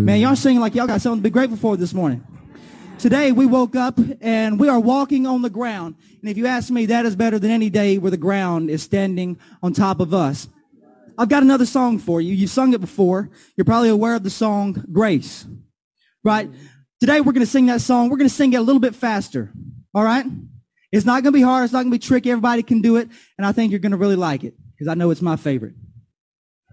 Man, y'all singing like y'all got something to be grateful for this morning. Today we woke up and we are walking on the ground. And if you ask me, that is better than any day where the ground is standing on top of us. I've got another song for you. You've sung it before. You're probably aware of the song Grace, right? Today we're going to sing that song. We're going to sing it a little bit faster, all right? It's not going to be hard. It's not going to be tricky. Everybody can do it. And I think you're going to really like it because I know it's my favorite.